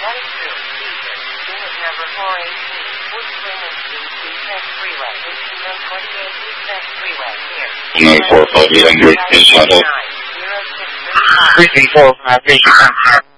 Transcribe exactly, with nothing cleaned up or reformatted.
That is true. Teacher. Unit number four eighteen. Wood Spring and East East Freeway. eighteen one twenty-eight East Freeway. Here. nine four five eight hundred is shuttle. zero six three five. three three four five eight.